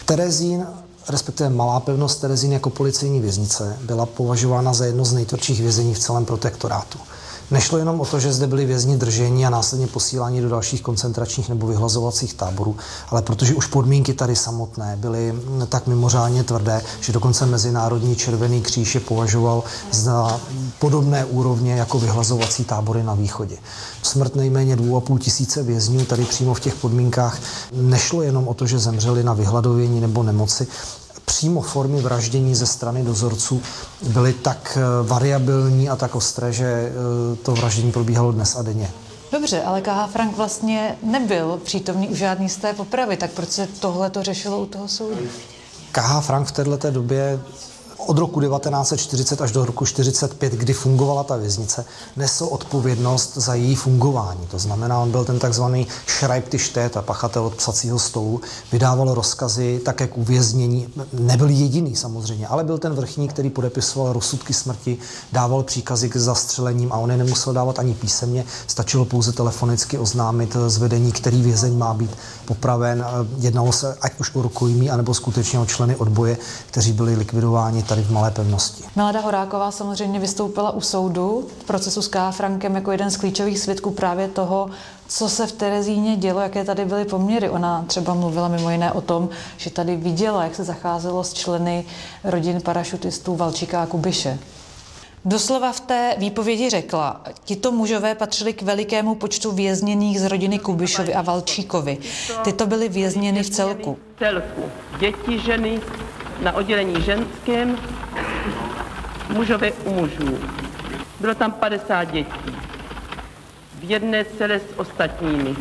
Terezín, respektive malá pevnost Terezín jako policejní věznice, byla považována za jedno z nejtvrdších vězení v celém protektorátu. Nešlo jenom o to, že zde byli vězni držení a následně posílání do dalších koncentračních nebo vyhlazovacích táborů, ale protože už podmínky tady samotné byly tak mimořádně tvrdé, že dokonce Mezinárodní červený kříž je považoval za podobné úrovně jako vyhlazovací tábory na východě. Smrt nejméně 2,5 tisíce vězňů tady přímo v těch podmínkách nešlo jenom o to, že zemřeli na vyhladovění nebo nemoci. Přímo formy vraždění ze strany dozorců byly tak variabilní a tak ostré, že to vraždění probíhalo dnes a denně. Dobře, ale K.H. Frank vlastně nebyl přítomný u žádný z té popravy, tak proč se tohle to řešilo u toho soudu? K.H. Frank v této době od roku 1940 až do roku 1945, kdy fungovala ta věznice, nesl odpovědnost za její fungování. To znamená, on byl ten takzvaný Schreibtischtäter, pachatel od psacího stolu, vydával rozkazy také k uvěznění. Nebyl jediný samozřejmě, ale byl ten vrchní, který podepisoval rozsudky smrti, dával příkazy k zastřelením a on je nemusel dávat ani písemně, stačilo pouze telefonicky oznámit z vedení, který vězeň má být popraven. Jednalo se ať už o rukojmí, anebo skutečně o členy odboje, kteří byli likvidováni tady v Malé pevnosti. Milada Horáková samozřejmě vystoupila u soudu v procesu s K. Frankem jako jeden z klíčových svědků právě toho, co se v Terezíně dělo, jaké tady byly poměry. Ona třeba mluvila mimo jiné o tom, že tady viděla, jak se zacházelo s členy rodin parašutistů Valčíka a Kubiše. Doslova v té výpovědi řekla, tito mužové patřili k velikému počtu vězněných z rodiny Kubišovi a Valčíkovi. Tyto byly vězněny v celku. Děti, ženy na oddělení ženském, mužové u mužů. Bylo tam 50 dětí. V jedné celé s ostatními.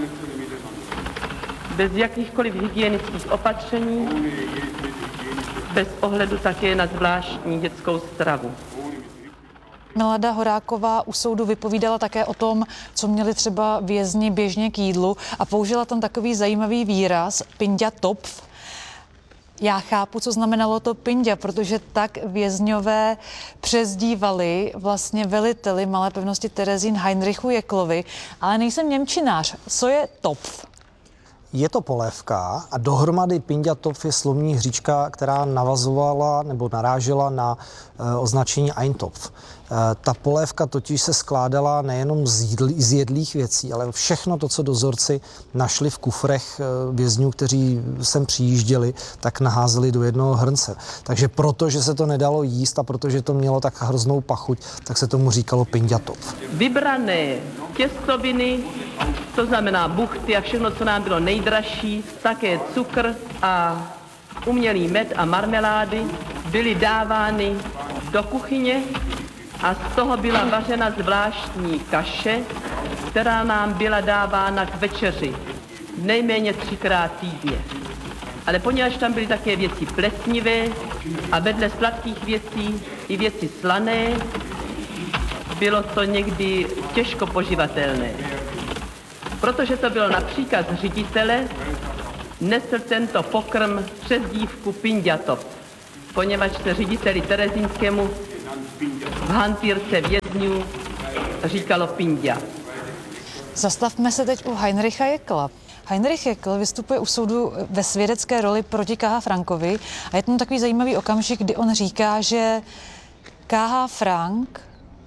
Bez jakýchkoliv hygienických opatření, bez ohledu také na zvláštní dětskou stravu. Milada Horáková u soudu vypovídala také o tom, co měli třeba vězni běžně k jídlu a použila tam takový zajímavý výraz Pinďa Topf. Já chápu, co znamenalo to Pinďa, protože tak vězňové přezdívali vlastně veliteli malé pevnosti Terezín Heinrichu Jeklovi, ale nejsem němčinář. Co je Topf? Je to polévka a dohromady Pinďa Topf je slovní hříčka, která navazovala nebo narážela na označení Eintopf. Ta polévka totiž se skládala nejenom z jedlých věcí, ale všechno to, co dozorci našli v kufrech vězňů, kteří sem přijížděli, tak naházeli do jednoho hrnce. Takže protože se to nedalo jíst a protože to mělo tak hroznou pachuť, tak se tomu říkalo Pinďa Topf. Vybrané těstoviny, to znamená buchty a všechno, co nám bylo nejdražší, také cukr a umělý med a marmelády byly dávány do kuchyně a z toho byla vařena zvláštní kaše, která nám byla dávána k večeři nejméně 3krát týdně. Ale poněvadž tam byly také věci plesnivé a vedle sladkých věcí i věci slané, bylo to někdy těžko poživatelné. Protože to bylo na příkaz ředitele, nesl tento pokrm přezdívku Pinďa Topf, poněvadž se řediteli terezínskému v hantýrce vězňů říkalo Pinďa. Zastavme se teď u Heinricha Jekla. Heinrich Jekl vystupuje u soudu ve svědecké roli proti K.H. Frankovi a je tam takový zajímavý okamžik, kdy on říká, že K.H. Frank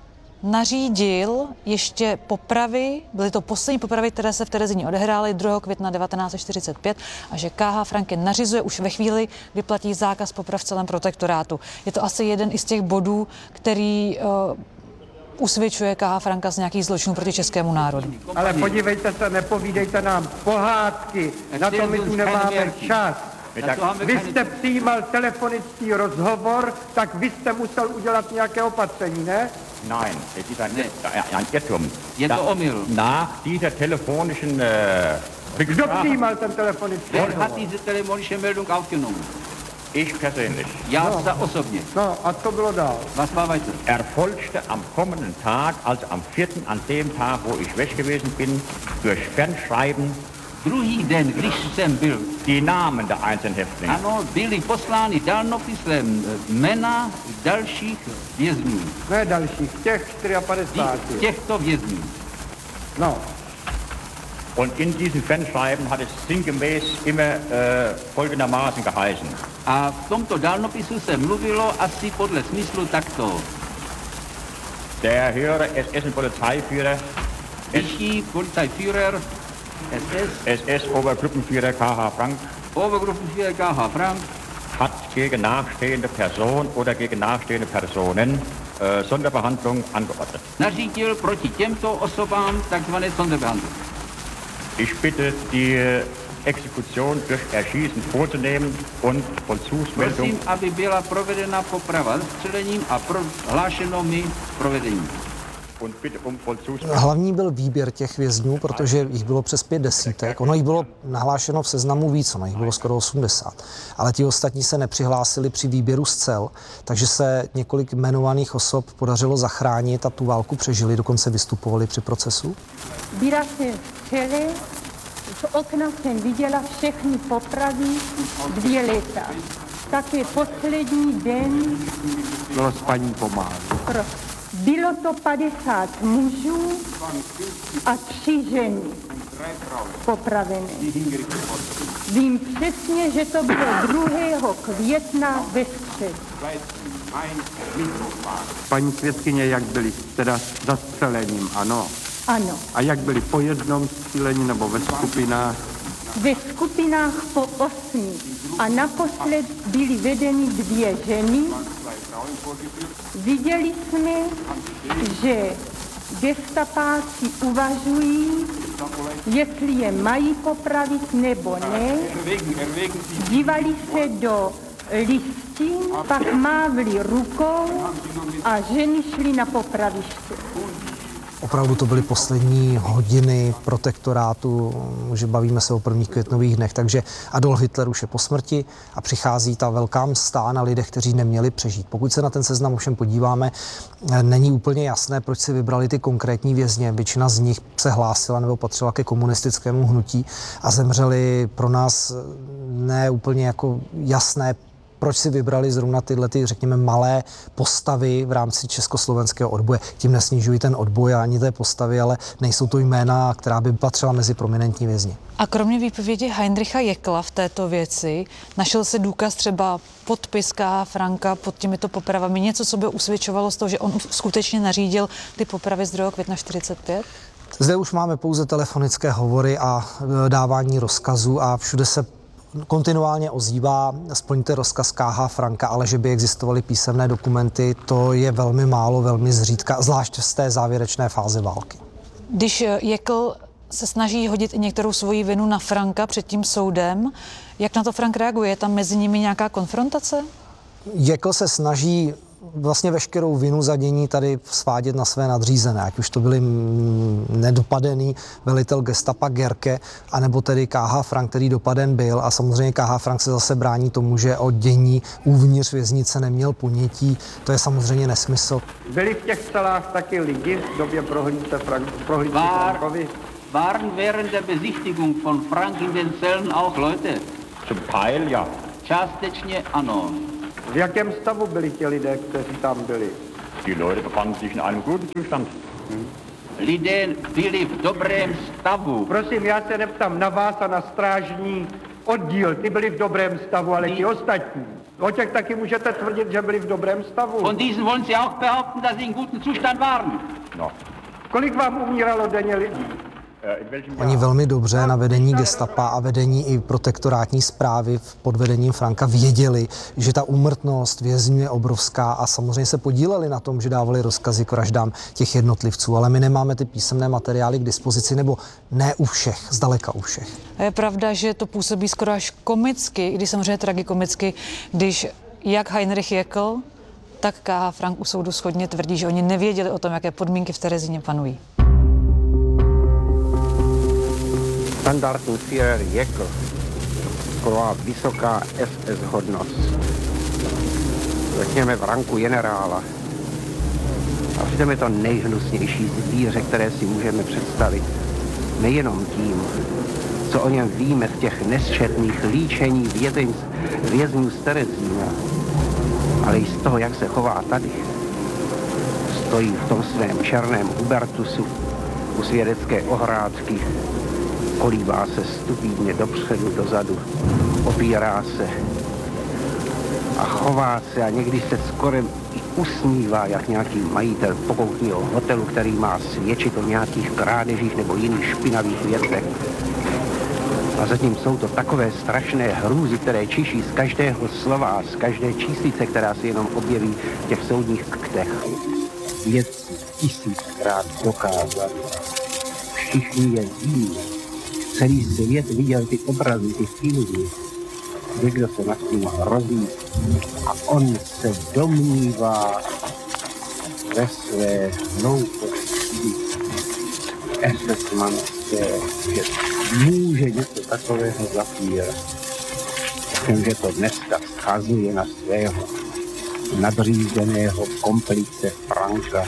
nařídil ještě popravy, byly to poslední popravy, které se v Terezíně odehrály 2. května 1945 a že K.H. Frank je nařizuje už ve chvíli, kdy platí zákaz poprav v celém protektorátu. Je to asi jeden i z těch bodů, který usvědčuje K.H. Franka z nějakých zločinů proti českému národu. Ale podívejte se, nepovídejte nám pohádky, na to my tu nemáme čas. Vy jste přijímal telefonický rozhovor, tak vy jste musel udělat nějaké opatření, ne? Nein, es ist ein Irrtum. Je to omyl. Nach dieser telefonischen Kdo přijímal ten telefonický Wer rozhovor? hat diese telefonische Meldung aufgenommen? Ich persönlich. Ja, osobně. No, a co bylo dál? Was war weiter? Erfolgte am kommenden Tag, also am 4., an dem Tag, wo ich weg gewesen bin, durch Fernschreiben Druhý den, když jsem byl, die Namen der einzelnen Häftlinge. ano, byly poslány dálnopisem jména dalších vězňů. Ne dalších, těch 54. Těchto vězňů. No. Und in diesen Fernschreiben hat es sinngemäß immer folgendermaßen geheißen. A v tomto dálnopisu se mluvilo asi podle smyslu takto. Der höhere SS-Polizeiführer, Vyšší Polizeiführer SS-Obergruppenführer K.H. Frank, Obergruppenführer K.H. Frank hat gegen nachstehende Person oder gegen nachstehende Personen Sonderbehandlung angeordnet. nařídil proti těmto osobám takzvané Sonderbehandlung. Ich bitte, die Exekution durch Erschießen vorzunehmen und Vollzugsmeldung. Prosím, aby byla provedena poprava zastřelením a hlášeno mi provedení. Und bitte um Vollzugsmeldung. Hlavní byl výběr těch vězňů, protože jich bylo přes 5 desítek. Ono jich bylo nahlášeno v seznamu víc, ono jich bylo skoro 80. Ale ti ostatní se nepřihlásili při výběru z cel, takže se několik jmenovaných osob podařilo zachránit a tu válku přežili, dokonce vystupovali při procesu. Byla jsem v čele, z okna jsem viděla všechny popravy 2 léta. Také poslední den. Bylo spaní pomáhat. Bylo to 50 mužů a 3 ženy popravené. Vím přesně, že to bylo 2. května ve středu. Paní svědkyně, jak byli teda zastřelením, ano. Ano, A jak byli po jednom střílení nebo ve skupinách? ve skupinách po 8. A naposled byly vedeny 2 ženy. Viděli jsme, že gestapáci uvažují, jestli je mají popravit nebo ne. Dívali se do listin, pak mávli rukou a ženy šly na popraviště. Opravdu to byly poslední hodiny protektorátu, že bavíme se o prvních květnových dnech, takže Adolf Hitler už je po smrti a přichází ta velká mstá na lidech, kteří neměli přežít. Pokud se na ten seznam ovšem podíváme, není úplně jasné, proč si vybrali ty konkrétní vězně. Většina z nich se hlásila nebo patřila ke komunistickému hnutí a zemřeli pro nás ne úplně jako jasné, proč si vybrali zrovna tyhle, řekněme, malé postavy v rámci československého odboje. Tím nesnižují ten odboj ani té postavy, ale nejsou to jména, která by patřila mezi prominentní vězni. A kromě výpovědi Heinricha Jeckla v této věci, našel se důkaz třeba podpis K.H. Franka pod těmito popravami, něco, co by usvědčovalo z toho, že on skutečně nařídil ty popravy z 2. května 45? Zde už máme pouze telefonické hovory a dávání rozkazů a všude se kontinuálně ozývá, splňte rozkaz K.H. Franka, ale že by existovaly písemné dokumenty, to je velmi málo, velmi zřídka, zvlášť z té závěrečné fáze války. Když Jeckl se snaží hodit i některou svoji vinu na Franka před tím soudem, jak na to Frank reaguje? Je tam mezi nimi nějaká konfrontace? Jeckl se snaží vlastně veškerou vinu za dění tady svádět na své nadřízené, ať už to byli nedopadený velitel gestapa Gerke, anebo tedy K.H. Frank, který dopaden byl a samozřejmě K.H. Frank se zase brání tomu, že o dění uvnitř věznice neměl ponětí, to je samozřejmě nesmysl. Byli v těch celách taky lidi v době prohlídky Frankovi? Waren während der Besichtigung von Frank in den Zellen auch Leute? Zum Teil, ja. Částečně ano. V jakém stavu byli ti lidé, kteří tam byli? Die Leute befanden sich in einem guten Zustand. Lidé byli v dobrém stavu. Prosím, já se neptám na vás a na strážní oddíl. Ty byli v dobrém stavu, ale ti ostatní. O těch taky můžete tvrdit, že byli v dobrém stavu. Von diesen wollen Sie auch behaupten, dass sie in gutem Zustand waren. No. Kolik vám umíralo denně lidí? Oni velmi dobře na vedení gestapa a vedení i protektorátní správy pod vedením Franka věděli, že ta úmrtnost vězňů je obrovská a samozřejmě se podíleli na tom, že dávali rozkazy k vraždám těch jednotlivců, ale my nemáme ty písemné materiály k dispozici, nebo ne u všech, zdaleka u všech. A je pravda, že to působí skoro až komicky, i když samozřejmě tragikomicky, když jak Heinrich Jeckl, tak K.H. Frank u soudu shodně tvrdí, že oni nevěděli o tom, jaké podmínky v Terezíně panují. Standardní Führer Jeckl má vysoká SS hodnost. Řekněme v ranku generála. A přitom je to nejhnusnější zvíře, které si můžeme představit. Nejenom tím, co o něm víme z těch nesčetných líčení vězňů z Terezína, ale i z toho, jak se chová tady. Stojí v tom svém černém Hubertusu u svědecké ohrádky Kolíbá se stupidně dopředu, dozadu, opírá se a chová se a někdy se skoro i usmívá, jak nějaký majitel pokoutního hotelu, který má svědčit o nějakých krádežích nebo jiných špinavých věcech. A zatím jsou to takové strašné hrůzy, které čiší z každého slova a z každé číslice, která se jenom objeví v těch soudních ktech. Vědci 1000krát dokázali. Všichni je ví. Celý svět viděl ty obrazy, ty filmy. Někdo se nad tím hrozí a on se domnívá ve své hlouposti esesmanské, že může něco takového zapírat. Že to dneska schazuje na svého nadřízeného komplice Franka.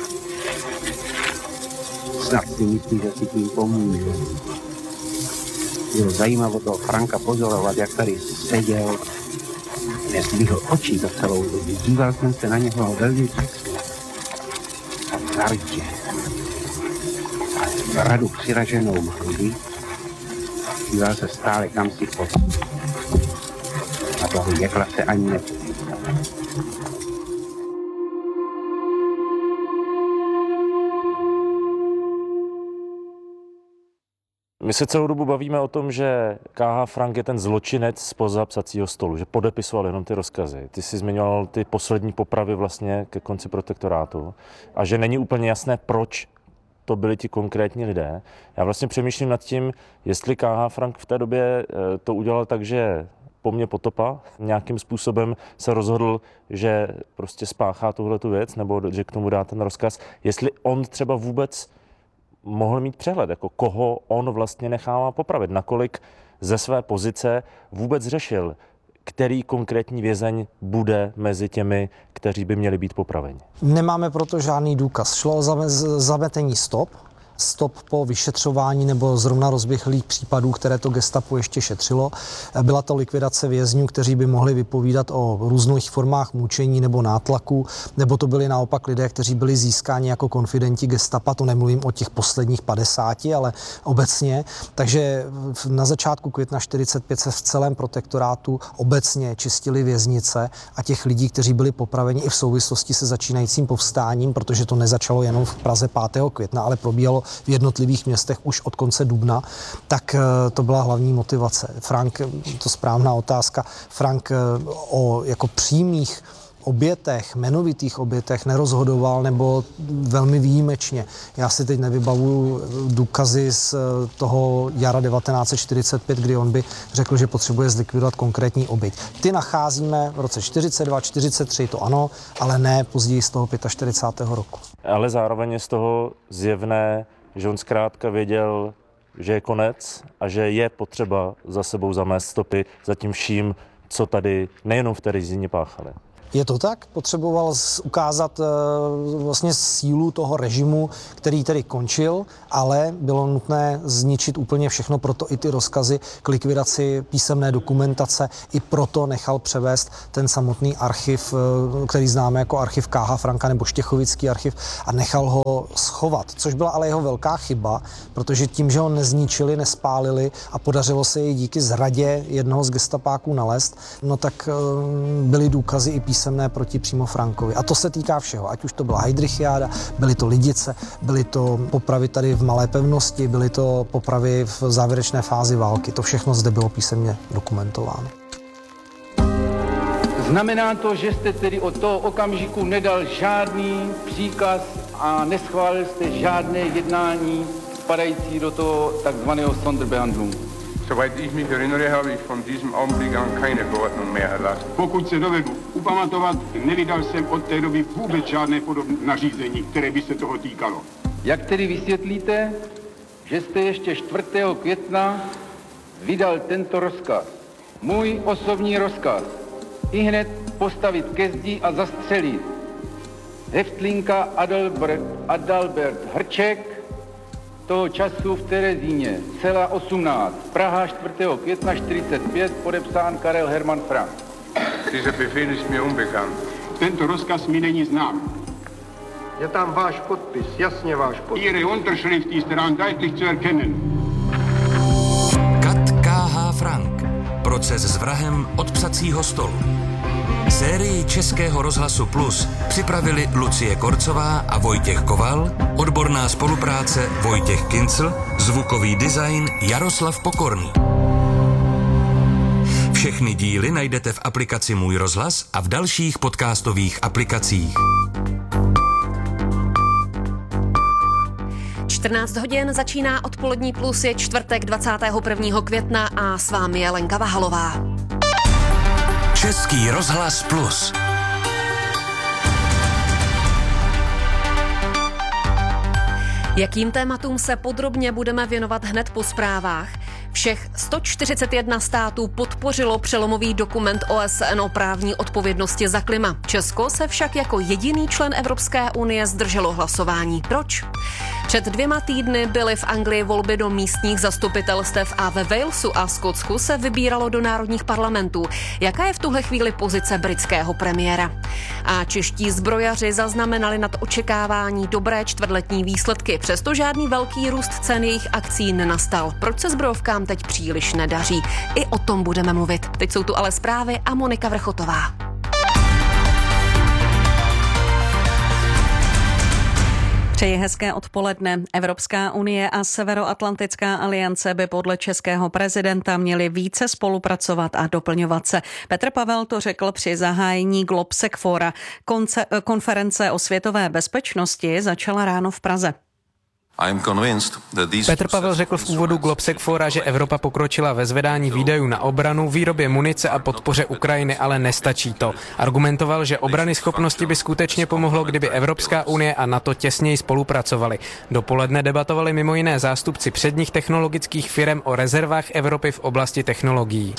Snad si myslí, že si tím pomůže. Bylo zajímavé toho Franka pozorovat, jak tady seděl, nezvyhl očí za celou dobu. Díval jsem se na něho velmi přesně a tvrdě. A radu přiraženou hrudí díval se stále kam si pod. A toho jekla se ani nepodíval. My se celou dobu bavíme o tom, že K.H. Frank je ten zločinec zpoza psacího stolu, že podepisoval jenom ty rozkazy. Ty jsi zmiňoval ty poslední popravy vlastně ke konci protektorátu a že není úplně jasné, proč to byli ti konkrétní lidé. Já vlastně přemýšlím nad tím, jestli K.H. Frank v té době to udělal tak, že po mně potopa, nějakým způsobem se rozhodl, že prostě spáchá tuhletu věc nebo že k tomu dá ten rozkaz. Jestli on třeba vůbec mohl mít přehled, jako koho on vlastně nechává popravit, nakolik ze své pozice vůbec řešil, který konkrétní vězeň bude mezi těmi, kteří by měli být popraveni. Nemáme proto žádný důkaz. Šlo o zametení stop po vyšetřování nebo zrovna rozběhlých případů, které to gestapo ještě šetřilo. Byla to likvidace vězňů, kteří by mohli vypovídat o různých formách mučení nebo nátlaku, nebo to byli naopak lidé, kteří byli získáni jako konfidenti gestapa, to nemluvím o těch posledních 50, ale obecně. Takže na začátku května 1945 se v celém protektorátu obecně čistili věznice a těch lidí, kteří byli popraveni i v souvislosti se začínajícím povstáním, protože to nezačalo jenom v Praze 5. května, ale probíhalo v jednotlivých městech už od konce dubna, tak to byla hlavní motivace. Frank, to správná otázka, Frank o jako přímých obětech, jmenovitých obětech nerozhodoval nebo velmi výjimečně. Já si teď nevybavuju důkazy z toho jara 1945, kdy on by řekl, že potřebuje zlikvidovat konkrétní oběť. Ty nacházíme v roce 42, 43, to ano, ale ne později z toho 45. roku. Ale zároveň je z toho zjevné, že on zkrátka věděl, že je konec a že je potřeba za sebou zamést stopy za tím vším, co tady nejenom v Terezíně páchali. Je to tak? Potřeboval ukázat vlastně sílu toho režimu, který tedy končil, ale bylo nutné zničit úplně všechno, proto i ty rozkazy k likvidaci písemné dokumentace, i proto nechal převést ten samotný archiv, který známe jako archiv K.H. Franka nebo Štěchovický archiv, a nechal ho schovat, což byla ale jeho velká chyba, protože tím, že ho nezničili, nespálili a podařilo se jej díky zradě jednoho z gestapáků nalézt, no tak byly důkazy i písemné proti přímo Frankovi. A to se týká všeho, ať už to byla Heydrichiáda, byly to Lidice, byly to popravy tady v Malé Pevnosti, byly to popravy v závěrečné fázi války. To všechno zde bylo písemně dokumentováno. Znamená to, že jste tedy od toho okamžiku nedal žádný příkaz a neschválil jste žádné jednání spadající do toho takzvaného Sonderbehandlung. Soweit ich mich erinnere, habe ich von diesem Augenblick an keine Verordnung mehr erlassen. Pokud se dovedu upamatovat, nevydal jsem od té doby vůbec žádné podobné nařízení, které by se toho týkalo. Jak tedy vysvětlíte, že jste ještě 4. května vydal tento rozkaz? Můj osobní rozkaz. Ihned postavit ke zdi a zastřelit Heftlinka Adalbert Hrček, toho času v Terezíně, cela 18, Praha 4. května 45, podepsán Karel Hermann Frank. Dieser Befehl ist mir unbekannt. Tento rozkaz mi není znám. Je tam váš podpis, jasně váš podpis. Ihre Unterschrift ist daran deutlich zu erkennen. Proces s vrahem od psacího stolu. Sérii Českého rozhlasu Plus připravili Lucie Korcová a Vojtěch Koval, odborná spolupráce Vojtěch Kincl, zvukový design Jaroslav Pokorný. Všechny díly najdete v aplikaci Můj rozhlas a v dalších podcastových aplikacích. 14 hodin začíná Odpolední plus, je čtvrtek 21. května a s vámi je Lenka Vahalová. Český rozhlas Plus. Jakým tématům se podrobně budeme věnovat hned po zprávách? Všech 141 států podpořilo přelomový dokument OSN o právní odpovědnosti za klima. Česko se však jako jediný člen Evropské unie zdrželo hlasování. Proč? Před 2 týdny byly v Anglii volby do místních zastupitelstev a ve Walesu a Skotsku se vybíralo do národních parlamentů. Jaká je v tuhle chvíli pozice britského premiéra? A čeští zbrojaři zaznamenali nad očekávání dobré čtvrtletní výsledky, přesto žádný velký růst cen jejich akcí nenastal. Proč se zbrojovkám teď příliš nedaří? I o tom budeme mluvit. Teď jsou tu ale zprávy a Monika Vrchotová. Přeji hezké odpoledne. Evropská unie a Severoatlantická aliance by podle českého prezidenta měly více spolupracovat a doplňovat se. Petr Pavel to řekl při zahájení Globsec Fora. Konference o světové bezpečnosti začala ráno v Praze. Petr Pavel řekl v úvodu Globsec Fora, že Evropa pokročila ve zvedání výdajů na obranu, výrobě munice a podpoře Ukrajiny, ale nestačí to. Argumentoval, že obrany schopnosti by skutečně pomohlo, kdyby Evropská unie a NATO těsněji spolupracovali. Dopoledne debatovali mimo jiné zástupci předních technologických firem o rezervách Evropy v oblasti technologií.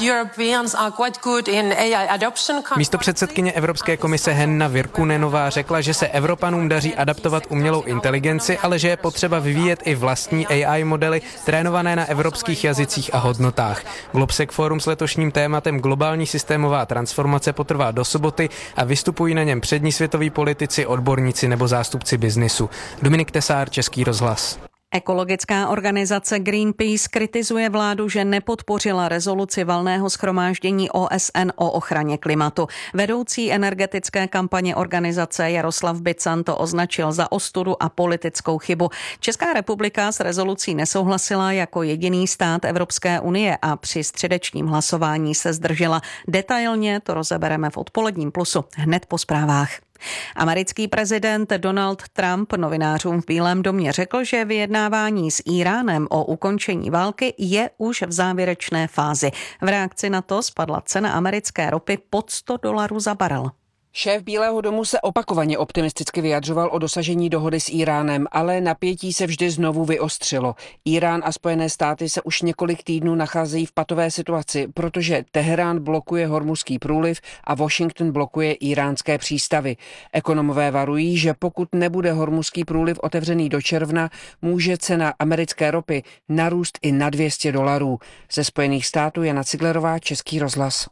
Místopředsedkyně Evropské komise Henna Virkunenová řekla, že se Evropanům daří adaptovat umělou inteligenci, ale že je potřeba vyvíjet i vlastní AI modely trénované na evropských jazycích a hodnotách. Globsec Forum s letošním tématem globální systémová transformace potrvá do soboty a vystupují na něm přední světoví politici, odborníci nebo zástupci biznisu. Dominik Tesár, Český rozhlas. Ekologická organizace Greenpeace kritizuje vládu, že nepodpořila rezoluci valného shromáždění OSN o ochraně klimatu. Vedoucí energetické kampaně organizace Jaroslav Bican to označil za ostudu a politickou chybu. Česká republika s rezolucí nesouhlasila jako jediný stát Evropské unie a při středečním hlasování se zdržela. Detailně to rozebereme v Odpoledním plusu hned po zprávách. Americký prezident Donald Trump novinářům v Bílém domě řekl, že vyjednávání s Íránem o ukončení války je už v závěrečné fázi. V reakci na to spadla cena americké ropy pod $100 za barel. Šéf Bílého domu se opakovaně optimisticky vyjadřoval o dosažení dohody s Íránem, ale napětí se vždy znovu vyostřilo. Írán a Spojené státy se už několik týdnů nacházejí v patové situaci, protože Teherán blokuje Hormuzský průliv a Washington blokuje íránské přístavy. Ekonomové varují, že pokud nebude Hormuzský průliv otevřený do června, může cena americké ropy narůst i na $200. Ze Spojených států Jana Ciglerová, Český rozhlas.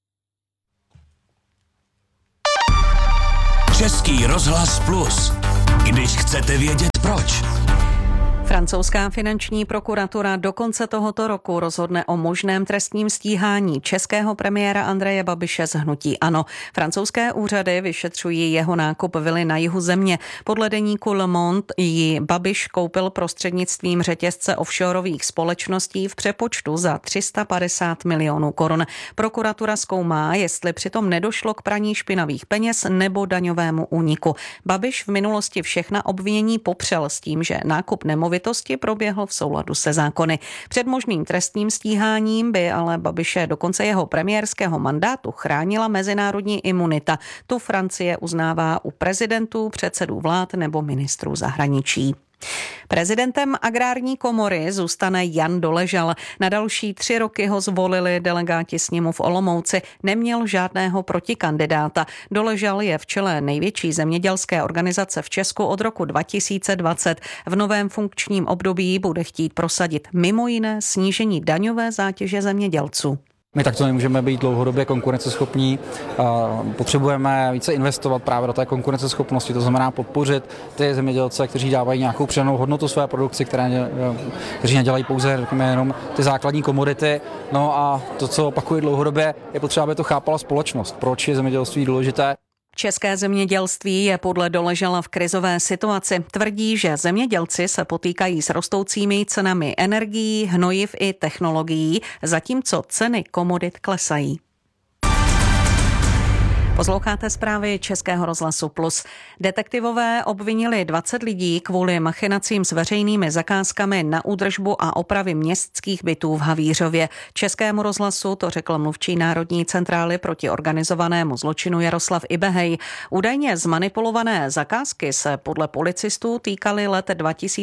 Český rozhlas Plus. Když chcete vědět proč. Francouzská finanční prokuratura do konce tohoto roku rozhodne o možném trestním stíhání českého premiéra Andreje Babiše z hnutí ANO. Francouzské úřady vyšetřují jeho nákup vily na jihu země. Podle deníku Le Monde ji Babiš koupil prostřednictvím řetězce offshoreových společností v přepočtu za 350 milionů korun. Prokuratura zkoumá, jestli přitom nedošlo k praní špinavých peněz nebo daňovému úniku. Babiš v minulosti všechna obvinění popřel s tím, že nákup nemovitosti proběhl v souladu se zákony. Před možným trestním stíháním by ale Babiše do konce jeho premiérského mandátu chránila mezinárodní imunita. Tu Francie uznává u prezidentů, předsedů vlád nebo ministrů zahraničí. Prezidentem agrární komory zůstane Jan Doležal. Na další 3 roky ho zvolili delegáti sněmu v Olomouci. Neměl žádného protikandidáta. Doležal je v čele největší zemědělské organizace v Česku od roku 2020. V novém funkčním období bude chtít prosadit mimo jiné snížení daňové zátěže zemědělců. My takto nemůžeme být dlouhodobě konkurenceschopní. Potřebujeme více investovat právě do té konkurenceschopnosti, to znamená podpořit ty zemědělce, kteří dávají nějakou přidanou hodnotu své produkci, kteří nedělají pouze jenom ty základní komodity. No a to, co opakuji dlouhodobě, je potřeba, aby to chápala společnost. Proč je zemědělství důležité? České zemědělství je podle Doležala v krizové situaci. Tvrdí, že zemědělci se potýkají s rostoucími cenami energií, hnojiv i technologií, zatímco ceny komodit klesají. Posloucháte zprávy Českého rozhlasu Plus. Detektivové obvinili 20 lidí kvůli machinacím s veřejnými zakázkami na údržbu a opravy městských bytů v Havířově. Českému rozhlasu to řekl mluvčí Národní centrály proti organizovanému zločinu Jaroslav Ibehej. Údajně zmanipulované zakázky se podle policistů týkaly let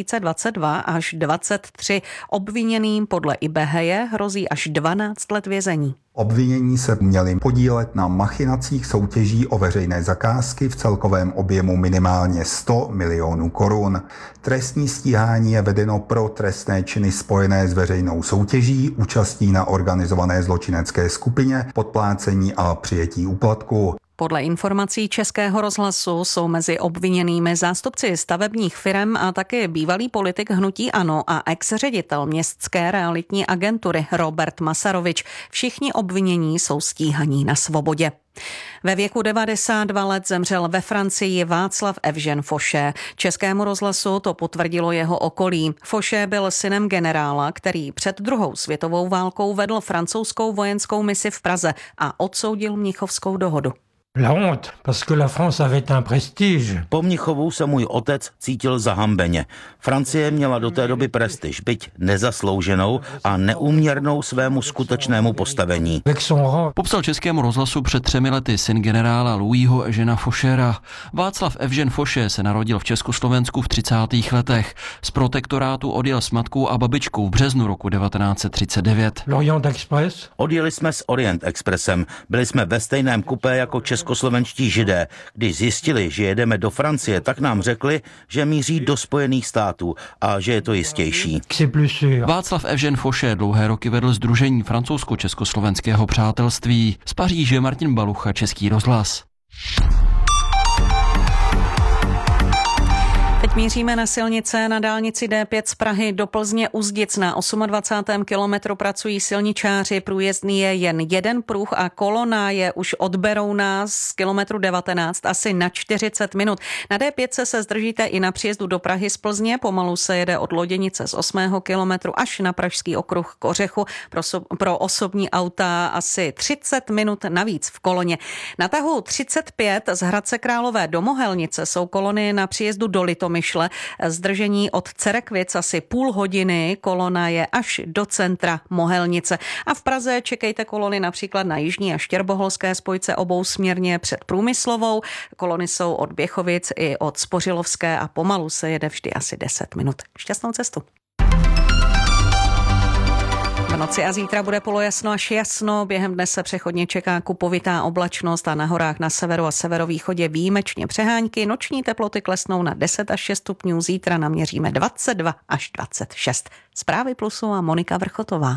2022 až 2023. Obviněným podle Ibeheje hrozí až 12 let vězení. Obvinění se měli podílet na machinacích soutěží o veřejné zakázky v celkovém objemu minimálně 100 milionů korun. Trestní stíhání je vedeno pro trestné činy spojené s veřejnou soutěží, účastí na organizované zločinecké skupině, podplácení a přijetí úplatku. Podle informací Českého rozhlasu jsou mezi obviněnými zástupci stavebních firem a také bývalý politik hnutí ANO a ex-ředitel městské realitní agentury Robert Masarovič. Všichni obvinění jsou stíhaní na svobodě. Ve věku 92 let zemřel ve Francii Václav Evžen Fauché. Českému rozhlasu to potvrdilo jeho okolí. Fauché byl synem generála, který před druhou světovou válkou vedl francouzskou vojenskou misi v Praze a odsoudil Mnichovskou dohodu. La honte, parce que la France avait un prestige. Po Mnichovu se můj otec cítil zahambeně. Francie měla do té doby prestiž, byť nezaslouženou a neúměrnou svému skutečnému postavení. Popsal Českému rozhlasu před 3 lety syn generála Louisho Eugena Fauchera. Václav Evžen Fauché se narodil v Československu v 30. letech. Z protektorátu odjel s matkou a babičkou v březnu roku 1939. L'Orient Express? Odjeli jsme s Orient Expressem. Byli jsme ve stejném kupé jako českoslovenští Židé. Když zjistili, že jedeme do Francie, tak nám řekli, že míří do Spojených států a že je to jistější. Václav Evžen Fauché dlouhé roky vedl sdružení francouzsko-československého přátelství. Z Paříže Martin Balucha, Český rozhlas. Teď míříme na silnice. Na dálnici D5 z Prahy do Plzně Uzdic na 28. kilometru pracují silničáři. Průjezdný je jen jeden pruh a kolona je už od Berouna z kilometru 19 asi na 40 minut. Na D5 se zdržíte i na příjezdu do Prahy z Plzně. Pomalu se jede od Loděnice z 8. kilometru až na Pražský okruh k Ořechu. Pro osobní auta asi 30 minut navíc v koloně. Na tahu 35 z Hradce Králové do Mohelnice jsou kolony na příjezdu do Litomyšle. Zdržení od Cerekvic asi půl hodiny, kolona je až do centra Mohelnice. A v Praze čekejte kolony například na jižní a štěrboholské spojce obousměrně před Průmyslovou. Kolony jsou od Běchovic i od Spořilovské a pomalu se jede vždy asi 10 minut. Šťastnou cestu. V noci a zítra bude polojasno až jasno, během dne se přechodně čeká kupovitá oblačnost a na horách na severu a severovýchodě výjimečně přehánky. Noční teploty klesnou na 10 až 6 stupňů, zítra naměříme 22 až 26. Zprávy Plusu a Monika Vrchotová.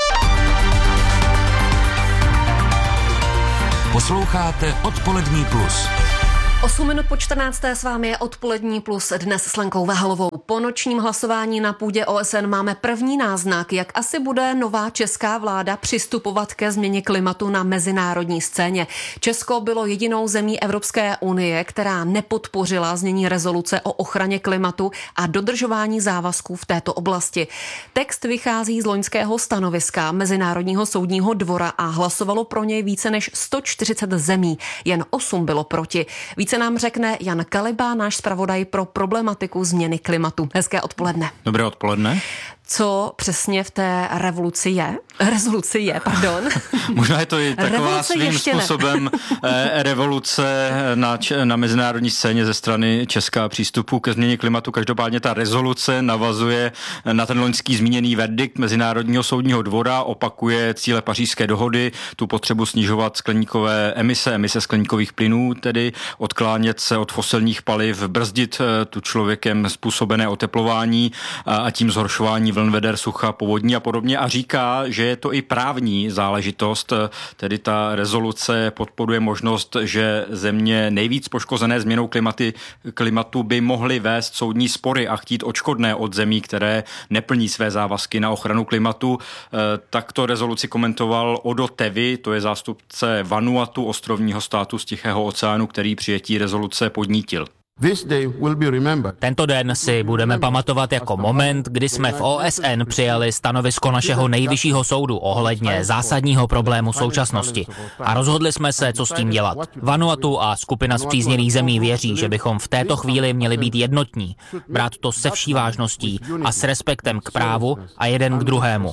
Posloucháte Odpolední plus. 8 minut po 14. s vámi je Odpolední plus dnes s Lenkou Vahalovou. Po nočním hlasování na půdě OSN máme první náznak, jak asi bude nová česká vláda přistupovat ke změně klimatu na mezinárodní scéně. Česko bylo jedinou zemí Evropské unie, která nepodpořila znění rezoluce o ochraně klimatu a dodržování závazků v této oblasti. Text vychází z loňského stanoviska Mezinárodního soudního dvora a hlasovalo pro něj více než 140 zemí. Jen 8 bylo proti. Více nám řekne Jan Kaliba, náš zpravodaj pro problematiku změny klimatu. Hezké odpoledne. Dobré odpoledne. Co přesně v té rezoluci je, pardon. Možná je to i taková svým způsobem revoluce na mezinárodní scéně ze strany Česka přístupu ke změně klimatu. Každopádně ta rezoluce navazuje na ten loňský zmíněný verdikt Mezinárodního soudního dvora, opakuje cíle Pařížské dohody, tu potřebu snižovat skleníkové emise skleníkových plynů, tedy odklánět se od fosilních paliv, brzdit tu člověkem způsobené oteplování a tím zhoršování vln, veder, sucha, povodní a podobně a říká, že je to i právní záležitost, tedy ta rezoluce podporuje možnost, že země nejvíc poškozené změnou klimatu by mohly vést soudní spory a chtít odškodné od zemí, které neplní své závazky na ochranu klimatu. Takto rezoluci komentoval Odo Tevi, to je zástupce Vanuatu, ostrovního státu z Tichého oceánu, který přijetí rezoluce podnítil. Tento den si budeme pamatovat jako moment, kdy jsme v OSN přijali stanovisko našeho nejvyššího soudu ohledně zásadního problému současnosti a rozhodli jsme se, co s tím dělat. Vanuatu a skupina spřízněných zemí věří, že bychom v této chvíli měli být jednotní, brát to se vší vážností a s respektem k právu a jeden k druhému.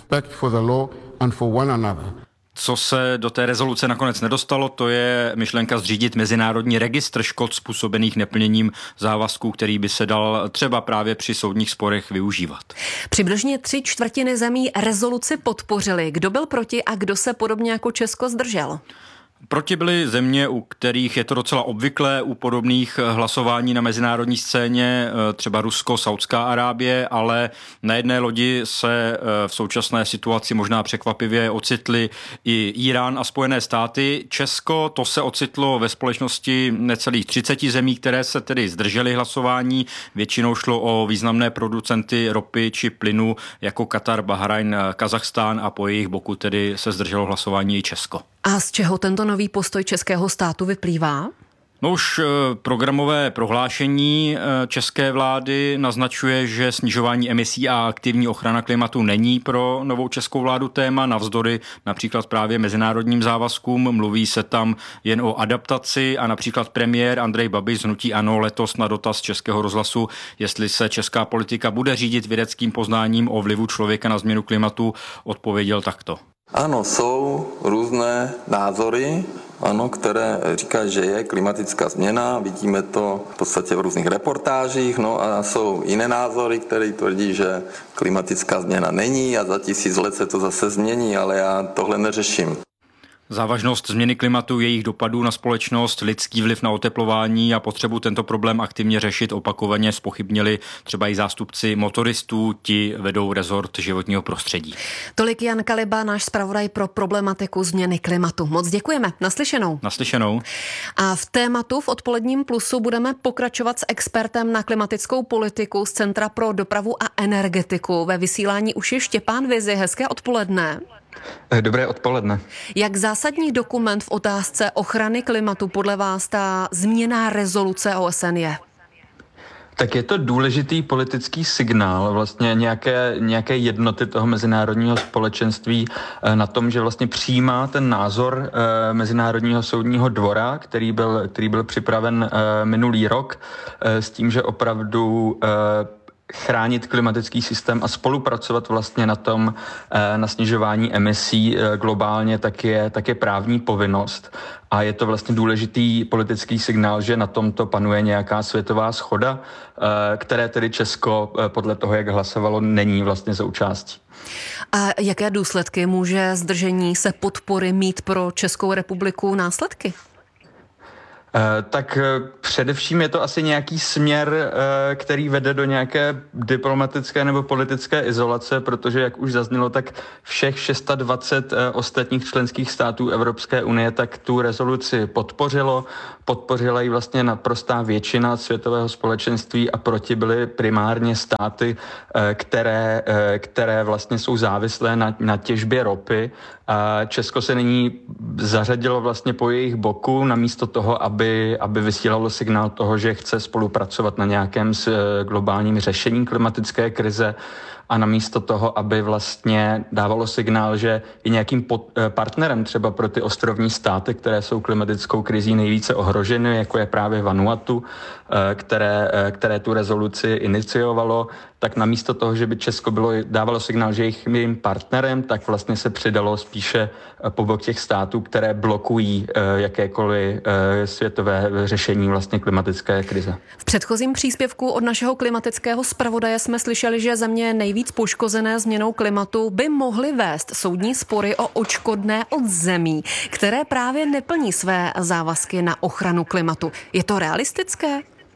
Co se do té rezoluce nakonec nedostalo, to je myšlenka zřídit mezinárodní registr škod způsobených neplněním závazků, který by se dal třeba právě při soudních sporech využívat. Přibližně 3/4 zemí rezoluci podpořili. Kdo byl proti a kdo se podobně jako Česko zdržel? Proti byly země, u kterých je to docela obvyklé u podobných hlasování na mezinárodní scéně, třeba Rusko, Saudská Arábie, ale na jedné lodi se v současné situaci možná překvapivě ocitli i Irán a Spojené státy. Česko, to se ocitlo ve společnosti necelých 30 zemí, které se tedy zdržely hlasování. Většinou šlo o významné producenty ropy či plynu jako Katar, Bahrajn, Kazachstán a po jejich boku tedy se zdrželo hlasování i Česko. A z čeho tento nový postoj českého státu vyplývá? No už programové prohlášení české vlády naznačuje, že snižování emisí a aktivní ochrana klimatu není pro novou českou vládu téma, navzdory například právě mezinárodním závazkům. Mluví se tam jen o adaptaci a například premiér Andrej Babiš z hnutí ANO letos na dotaz Českého rozhlasu, jestli se česká politika bude řídit vědeckým poznáním o vlivu člověka na změnu klimatu, odpověděl takto. Ano, jsou různé názory, ano, které říkají, že je klimatická změna, vidíme to v podstatě v různých reportážích, no a jsou jiné názory, které tvrdí, že klimatická změna není a za 1000 let se to zase změní, ale já tohle neřeším. Závažnost změny klimatu, jejich dopadů na společnost, lidský vliv na oteplování a potřebu tento problém aktivně řešit opakovaně zpochybnili třeba i zástupci motoristů, ti vedou rezort životního prostředí. Tolik Jan Kaliba, náš zpravodaj pro problematiku změny klimatu. Moc děkujeme. Naslyšenou. Naslyšenou. A v tématu v odpoledním plusu budeme pokračovat s expertem na klimatickou politiku z Centra pro dopravu a energetiku. Ve vysílání už je Štěpán Vizi. Hezké odpoledne. Dobré odpoledne. Jak zásadní dokument v otázce ochrany klimatu podle vás ta zmíněná rezoluce OSN je? Tak je to důležitý politický signál vlastně nějaké jednoty toho mezinárodního společenství na tom, že vlastně přijímá ten názor Mezinárodního soudního dvora, který byl připraven minulý rok s tím, že opravdu chránit klimatický systém a spolupracovat vlastně na tom, na snižování emisí globálně, tak je právní povinnost. A je to vlastně důležitý politický signál, že na tomto panuje nějaká světová shoda, které tedy Česko podle toho, jak hlasovalo, není vlastně součástí. A jaké důsledky může zdržení se podpory mít pro Českou republiku následky? Tak především je to asi nějaký směr, který vede do nějaké diplomatické nebo politické izolace, protože, jak už zaznělo, tak všech 26 ostatních členských států Evropské unie tak tu rezoluci podpořila ji vlastně naprostá většina světového společenství a proti byly primárně státy, které vlastně jsou závislé na těžbě ropy. A Česko se nyní zařadilo vlastně po jejich boku namísto toho, aby vysílalo signál toho, že chce spolupracovat na nějakém globálním řešení klimatické krize a namísto toho, aby vlastně dávalo signál, že je nějakým partnerem třeba pro ty ostrovní státy, které jsou klimatickou krizí nejvíce ohroženy, jako je právě Vanuatu, které tu rezoluci iniciovalo, tak namísto toho, že by Česko dávalo signál, že je jejím partnerem, tak vlastně se přidalo spíše po bok těch států, které blokují jakékoliv světové řešení vlastně klimatické krize. V předchozím příspěvku od našeho klimatického zpravodaje jsme slyšeli, že země nejvíc poškozené změnou klimatu by mohly vést soudní spory o odškodné od zemí, které právě neplní své závazky na ochranu klimatu. Je to realistické?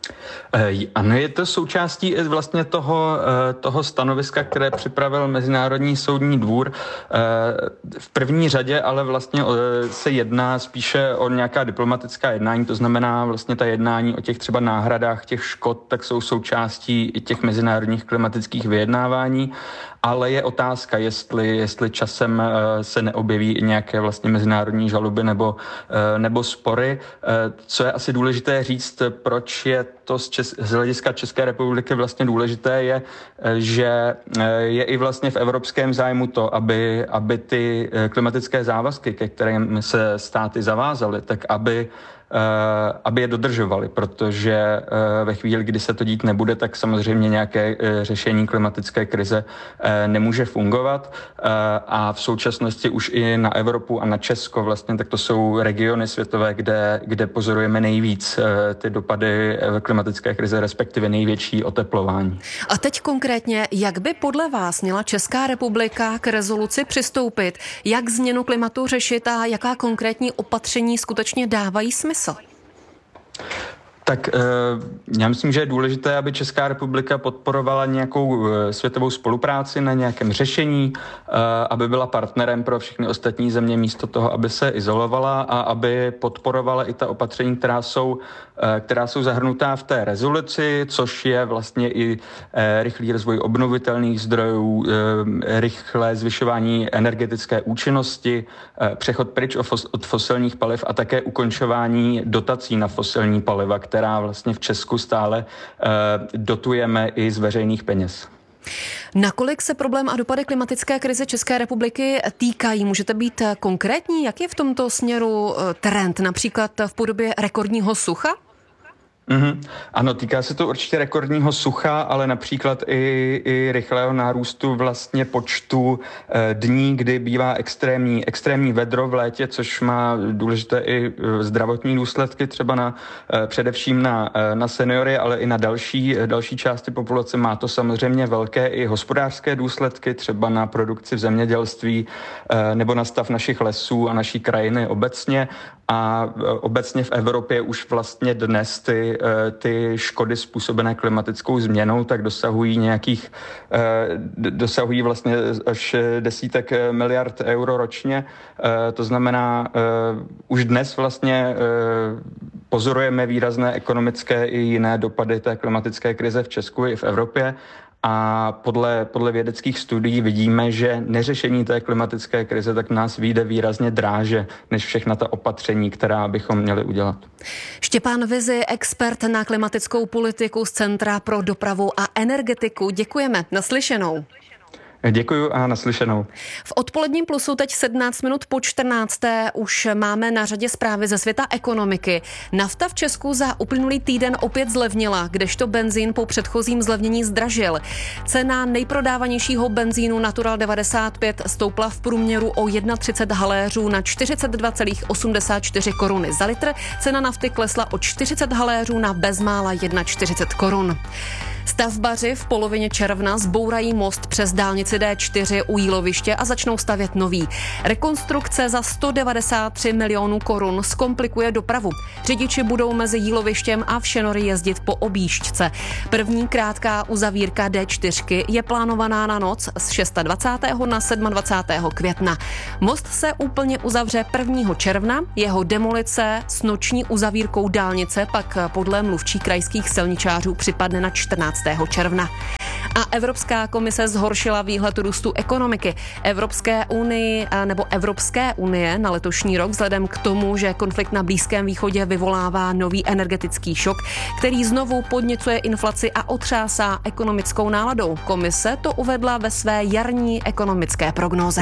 Ano, je to součástí i vlastně toho stanoviska, které připravil Mezinárodní soudní dvůr. V první řadě ale vlastně se jedná spíše o nějaká diplomatická jednání, to znamená vlastně ta jednání o těch třeba náhradách těch škod, tak jsou součástí i těch mezinárodních klimatických vyjednávání, ale je otázka, jestli časem se neobjeví i nějaké vlastně mezinárodní žaloby nebo spory. Co je asi důležité říct, proč je to z hlediska České republiky vlastně důležité, je, že je i vlastně v evropském zájmu to, aby ty klimatické závazky, ke kterým se státy zavázaly, tak aby je dodržovali, protože ve chvíli, kdy se to dít nebude, tak samozřejmě nějaké řešení klimatické krize nemůže fungovat a v současnosti už i na Evropu a na Česko vlastně, tak to jsou regiony světové, kde pozorujeme nejvíc ty dopady klimatické krize, respektive největší oteplování. A teď konkrétně, jak by podle vás měla Česká republika k rezoluci přistoupit, jak změnu klimatu řešit a jaká konkrétní opatření skutečně dávají smysl? Tak já myslím, že je důležité, aby Česká republika podporovala nějakou světovou spolupráci na nějakém řešení, aby byla partnerem pro všechny ostatní země místo toho, aby se izolovala a aby podporovala i ta opatření, která jsou zahrnutá v té rezoluci, což je vlastně i rychlý rozvoj obnovitelných zdrojů, rychlé zvyšování energetické účinnosti, přechod pryč od fosilních paliv a také ukončování dotací na fosilní paliva, která vlastně v Česku stále dotujeme i z veřejných peněz. Nakolik se problém a dopady klimatické krize České republiky týkají? Můžete být konkrétní? Jak je v tomto směru trend, například v podobě rekordního sucha? Ano, týká se to určitě rekordního sucha, ale například i rychlého nárůstu vlastně počtu dní, kdy bývá extrémní vedro v létě, což má důležité i zdravotní důsledky, třeba především na seniory, ale i na další části populace. Má to samozřejmě velké i hospodářské důsledky, třeba na produkci v zemědělství nebo na stav našich lesů a naší krajiny obecně. A obecně v Evropě už vlastně dnes ty škody způsobené klimatickou změnou tak dosahují vlastně až desítek miliard euro ročně. To znamená, už dnes vlastně pozorujeme výrazné ekonomické i jiné dopady té klimatické krize v Česku i v Evropě. A podle vědeckých studií vidíme, že neřešení té klimatické krize tak nás vyjde výrazně dráže než všechna ta opatření, která bychom měli udělat. Štěpán Vizi, expert na klimatickou politiku z Centra pro dopravu a energetiku. Děkujeme. Naslyšenou. Děkuju a naslyšenou. V odpoledním plusu teď 17 minut po 14. už máme na řadě zprávy ze světa ekonomiky. Nafta v Česku za uplynulý týden opět zlevnila, kdežto benzín po předchozím zlevnění zdražil. Cena nejprodávanějšího benzínu Natural 95 stoupla v průměru o 31 haléřů na 42,84 koruny za litr. Cena nafty klesla o 40 haléřů na bezmála 41 korun. Stavbaři v polovině června zbourají most přes dálnici D4 u Jíloviště a začnou stavět nový. Rekonstrukce za 193 milionů korun zkomplikuje dopravu. Řidiči budou mezi Jílovištěm a Všenory jezdit po objížďce. První krátká uzavírka D4 je plánovaná na noc z 26. na 27. května. Most se úplně uzavře 1. června, jeho demolice s noční uzavírkou dálnice pak podle mluvčí krajských silničářů připadne na 14. června. A Evropská komise zhoršila výhled růstu ekonomiky Evropské unie na letošní rok vzhledem k tomu, že konflikt na Blízkém východě vyvolává nový energetický šok, který znovu podněcuje inflaci a otřásá ekonomickou náladou. Komise to uvedla ve své jarní ekonomické prognóze.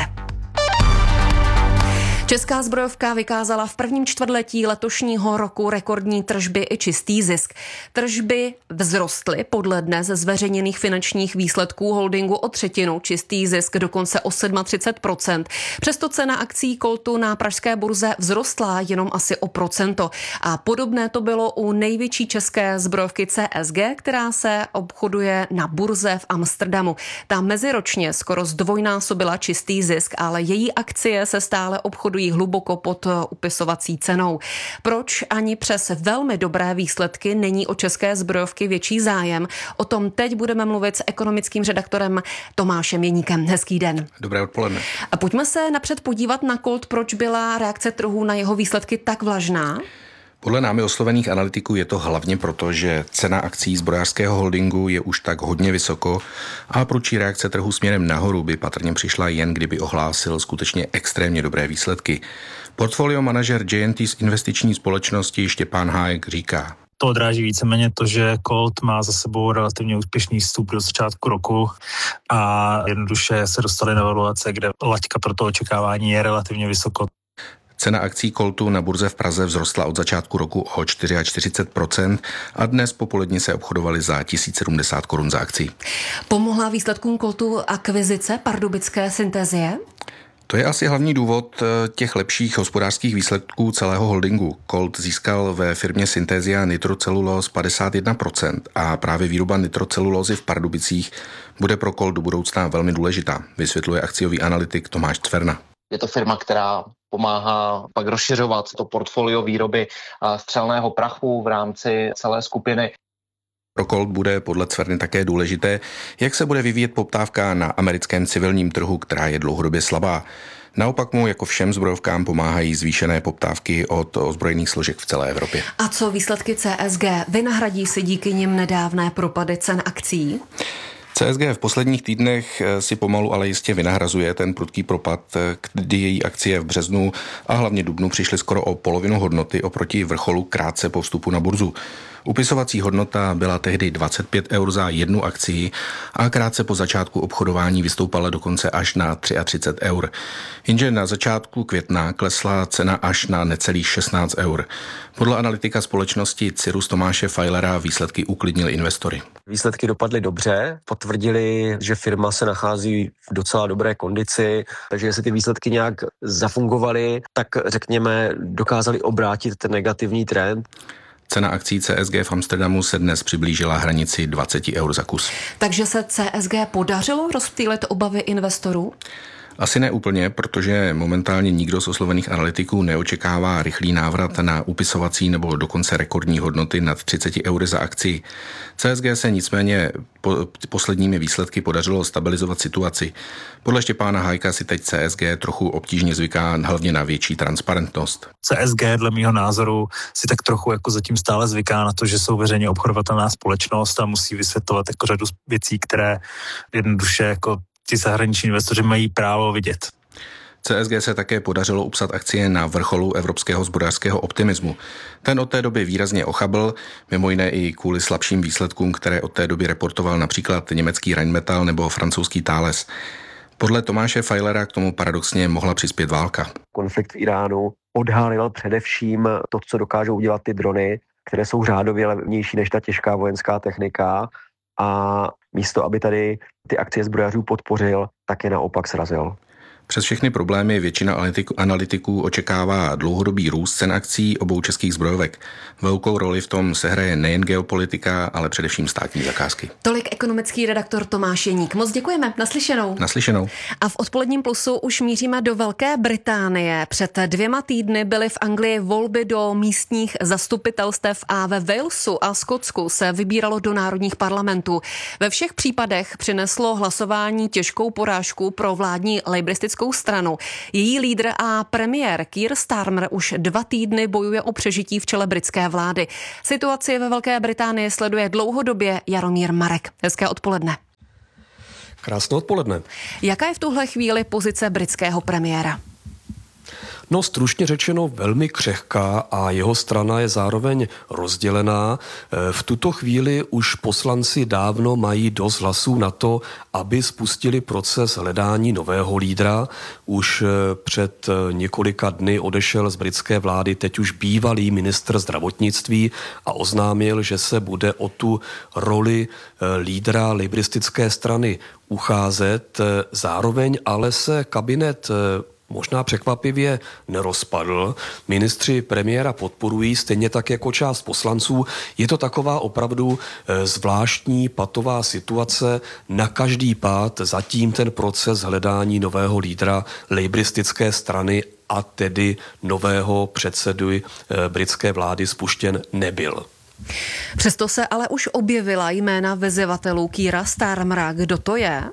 Česká zbrojovka vykázala v prvním čtvrtletí letošního roku rekordní tržby i čistý zisk. Tržby vzrostly podle dnes zveřejněných finančních výsledků holdingu o třetinu, čistý zisk dokonce o 37%. Přesto cena akcí Coltu na pražské burze vzrostla jenom asi o procento. A podobné to bylo u největší české zbrojovky CSG, která se obchoduje na burze v Amsterdamu. Ta meziročně skoro zdvojnásobila čistý zisk, ale její akcie se stále obchodují obchodují hluboko pod upisovací cenou. Proč ani přes velmi dobré výsledky není o české zbrojovky větší zájem? O tom teď budeme mluvit s ekonomickým redaktorem Tomášem Jeníkem. Hezký den. Dobré odpoledne. A pojďme se napřed podívat na Colt, proč byla reakce trhu na jeho výsledky tak vlažná? Podle námi oslovených analytiků je to hlavně proto, že cena akcí zbrojařského holdingu je už tak hodně vysoko a prudší reakce trhu směrem nahoru by patrně přišla jen kdyby ohlásil skutečně extrémně dobré výsledky. Portfolio manažer JNT z investiční společnosti Štěpán Hájek říká: To odráží víceméně to, že Colt má za sebou relativně úspěšný vstup do začátku roku a jednoduše se dostali na valuace, kde laťka pro to očekávání je relativně vysoko. Cena akcí Coltu na burze v Praze vzrostla od začátku roku o 44% a dnes popolední se obchodovaly za 1070 korun za akci. Pomohla výsledkům Coltu akvizice pardubické Synthesie? To je asi hlavní důvod těch lepších hospodářských výsledků celého holdingu. Colt získal ve firmě Synthesia nitrocelulóz 51% a právě výroba nitrocelulózy v Pardubicích bude pro Colt do budoucna velmi důležitá, vysvětluje akciový analytik Tomáš Cverna. Je to firma, která pomáhá pak rozšiřovat to portfolio výroby střelného prachu v rámci celé skupiny. Pro Colt bude podle Cverny také důležité, jak se bude vyvíjet poptávka na americkém civilním trhu, která je dlouhodobě slabá. Naopak mu jako všem zbrojovkám pomáhají zvýšené poptávky od ozbrojených složek v celé Evropě. A co výsledky CSG? Vynahradí si díky nim nedávné propady cen akcií? CSG v posledních týdnech si pomalu, ale jistě vynahrazuje ten prudký propad, kdy její akcie v březnu a hlavně dubnu přišly skoro o polovinu hodnoty oproti vrcholu krátce po vstupu na burzu. Upisovací hodnota byla tehdy 25 eur za jednu akcii a krátce po začátku obchodování vystoupala dokonce až na 33 eur. Jenže na začátku května klesla cena až na necelých 16 eur. Podle analytika společnosti Cirrus Tomáše Fajlera výsledky uklidnily investory. Výsledky dopadly dobře, potvrdili, že firma se nachází v docela dobré kondici, takže jestli ty výsledky nějak zafungovaly, tak řekněme dokázali obrátit ten negativní trend. Cena akcí CSG v Amsterdamu se dnes přiblížila hranici 20 eur za kus. Takže se CSG podařilo rozptýlit obavy investorů? Asi ne úplně, protože momentálně nikdo z oslovených analytiků neočekává rychlý návrat na upisovací nebo dokonce rekordní hodnoty nad 30 eur za akci. CSG se nicméně posledními výsledky podařilo stabilizovat situaci. Podle Štěpána Hájka si teď CSG trochu obtížně zvyká hlavně na větší transparentnost. CSG dle mýho názoru si tak trochu jako zatím stále zvyká na to, že jsou veřejně obchodovatelná společnost a musí vysvětlovat jako řadu věcí, které jednoduše jako ti zahraniční investoři mají právo vidět. CSG se také podařilo upsat akcie na vrcholu evropského hospodářského optimismu. Ten od té doby výrazně ochabl, mimo jiné i kvůli slabším výsledkům, které od té doby reportoval například německý Rheinmetall nebo francouzský Thales. Podle Tomáše Fajlera k tomu paradoxně mohla přispět válka. Konflikt v Iránu odhalil především to, co dokážou udělat ty drony, které jsou řádově levnější než ta těžká vojenská technika, a místo, aby tady ty akcie zbrojařů podpořil, tak je naopak srazil. Přes všechny problémy většina analytiků očekává dlouhodobý růst cen akcí obou českých zbrojovek. Velkou roli v tom sehraje nejen geopolitika, ale především státní zakázky. Tolik ekonomický redaktor Tomáš Jeník. Moc děkujeme. Naslyšenou. Naslyšenou. A v odpoledním plusu už míříme do Velké Británie. Před 2 týdny byly v Anglii volby do místních zastupitelstev a ve Walesu a Skotsku se vybíralo do národních parlamentů. Ve všech případech přineslo hlasování těžkou porážku pro vládní laboristickou stranu. Její lídr a premiér Keir Starmer už 2 týdny bojuje o přežití v čele britské vlády. Situaci ve Velké Británii sleduje dlouhodobě Jaromír Marek. Hezké odpoledne. Krásné odpoledne. Jaká je v tuhle chvíli pozice britského premiéra? No, stručně řečeno velmi křehká a jeho strana je zároveň rozdělená. V tuto chvíli už poslanci dávno mají dost hlasů na to, aby spustili proces hledání nového lídra. Už před několika dny odešel z britské vlády teď už bývalý ministr zdravotnictví a oznámil, že se bude o tu roli lídra laboristické strany ucházet. Zároveň ale se kabinet možná překvapivě nerozpadl. Ministři premiéra podporují, stejně tak jako část poslanců. Je to taková opravdu zvláštní patová situace. Na každý pád zatím ten proces hledání nového lídra laboristické strany a tedy nového předsedy britské vlády spuštěn nebyl. Přesto se ale už objevila jména vyzývatelů Keira Starmera. Kdo to je?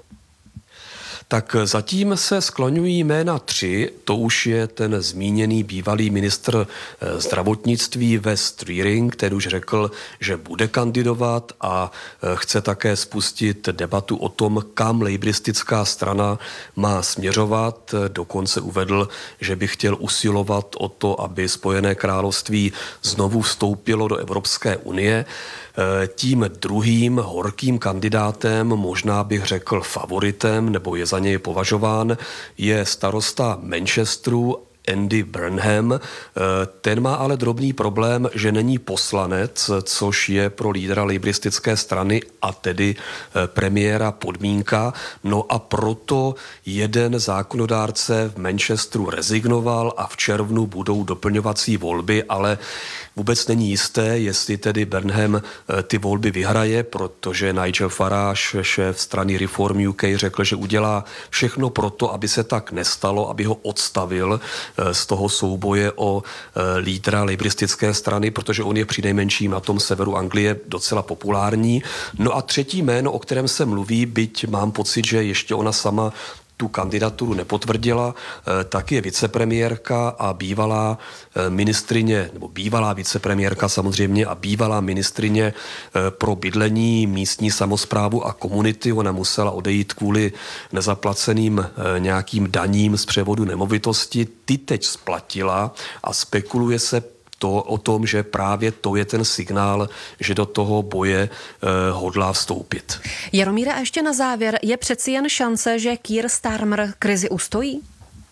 Tak zatím se skloňují jména 3, to už je ten zmíněný bývalý ministr zdravotnictví Wes Streeting, který už řekl, že bude kandidovat a chce také spustit debatu o tom, kam lejbristická strana má směřovat. Dokonce uvedl, že by chtěl usilovat o to, aby Spojené království znovu vstoupilo do Evropské unie. Tím druhým horkým kandidátem, možná bych řekl favoritem, nebo je za něj považován, je starosta Manchesteru Andy Burnham. Ten má ale drobný problém, že není poslanec, což je pro lídra lejbristické strany a tedy premiéra podmínka. No a proto jeden zákonodárce v Manchesteru rezignoval a v červnu budou doplňovací volby, ale vůbec není jisté, jestli tedy Burnham ty volby vyhraje, protože Nigel Farage, šéf strany Reform UK, řekl, že udělá všechno proto, aby se tak nestalo, aby ho odstavil z toho souboje o lídra lejbristické strany, protože on je přinejmenším na tom severu Anglie docela populární. No a třetí jméno, o kterém se mluví, byť mám pocit, že ještě ona sama tu kandidaturu nepotvrdila, tak je vicepremiérka a bývalá ministrině, nebo bývalá vicepremiérka samozřejmě a bývalá ministrině pro bydlení, místní samosprávu a komunity. Ona musela odejít kvůli nezaplaceným nějakým daním z převodu nemovitosti. Ty teď splatila a spekuluje se o tom, že právě to je ten signál, že do toho boje hodlá vstoupit. Jaromíre, a ještě na závěr, je přeci jen šance, že Keir Starmer krizi ustojí?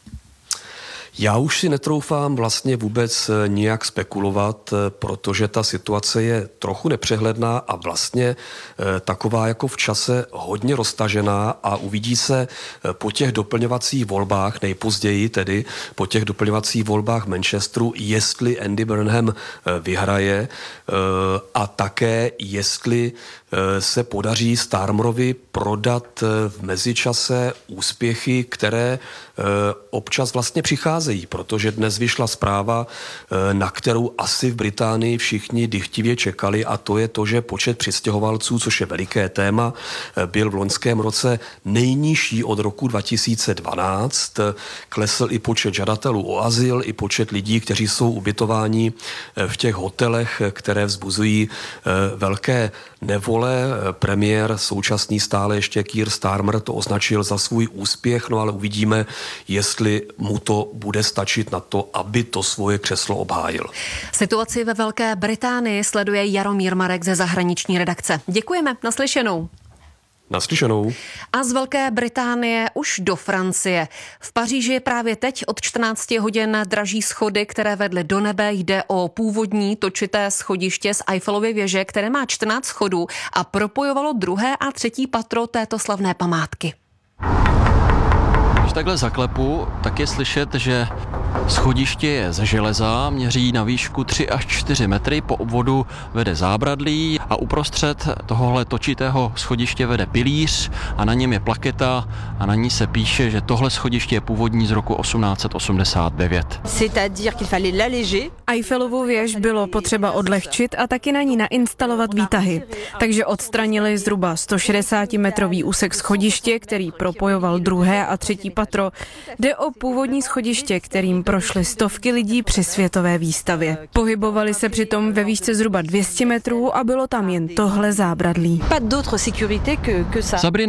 Já už si netroufám vlastně vůbec nijak spekulovat, protože ta situace je trochu nepřehledná a vlastně taková jako v čase hodně roztažená a uvidí se po těch doplňovacích volbách, nejpozději tedy po těch doplňovacích volbách Manchesteru, jestli Andy Burnham vyhraje a také jestli se podaří Starmerovi prodat v mezičase úspěchy, které občas vlastně přicházejí, protože dnes vyšla zpráva, na kterou asi v Británii všichni dychtivě čekali, a to je to, že počet přistěhovalců, což je veliké téma, byl v loňském roce nejnižší od roku 2012. Klesl i počet žadatelů o azyl, i počet lidí, kteří jsou ubytováni v těch hotelech, které vzbuzují velké nevole. Premiér současný stále ještě Keir Starmer to označil za svůj úspěch, no ale uvidíme, jestli mu to bude stačit na to, aby to svoje křeslo obhájil. Situaci ve Velké Británii sleduje Jaromír Marek ze zahraniční redakce. Děkujeme, naslyšenou. Naslyšenou. A z Velké Británie už do Francie. V Paříži právě teď od 14 hodin draží schody, které vedly do nebe. Jde o původní točité schodiště z Eiffelovy věže, které má 14 schodů a propojovalo druhé a třetí patro této slavné památky. Když takhle zaklepu, tak je slyšet, že schodiště je ze železa, měří na výšku 3 až 4 metry, po obvodu vede zábradlí a uprostřed tohohle točitého schodiště vede pilíř a na něm je plaketa a na ní se píše, že tohle schodiště je původní z roku 1889. Eiffelovu věž bylo potřeba odlehčit a taky na ní nainstalovat výtahy. Takže odstranili zhruba 160-metrový úsek schodiště, který propojoval druhé a třetí patro. Jde o původní schodiště, kterým prošly stovky lidí při světové výstavě. Pohybovali se přitom ve výšce zhruba 200 metrů a bylo tam jen tohle zábradlí.